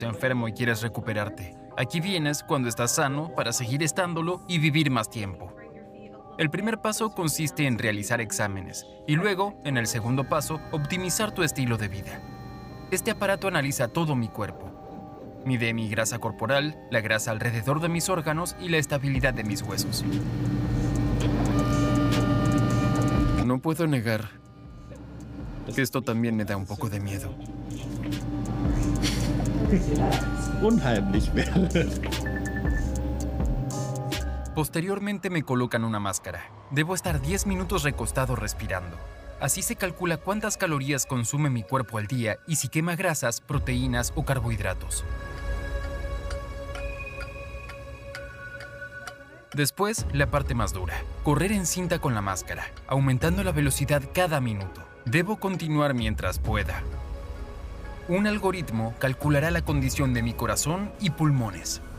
enfermo y quieres recuperarte. Aquí vienes cuando estás sano para seguir estándolo y vivir más tiempo. El primer paso consiste en realizar exámenes y luego, en el segundo paso, optimizar tu estilo de vida. Este aparato analiza todo mi cuerpo. Mide mi grasa corporal, la grasa alrededor de mis órganos y la estabilidad de mis huesos. No puedo negar que esto también me da un poco de miedo. Unheimlich wäre. Posteriormente me colocan una máscara. Debo estar 10 minutos recostado respirando. Así se calcula cuántas calorías consume mi cuerpo al día y si quema grasas, proteínas o carbohidratos. Después, la parte más dura, correr en cinta con la máscara, aumentando la velocidad cada minuto. Debo continuar mientras pueda. Un algoritmo calculará la condición de mi corazón y pulmones.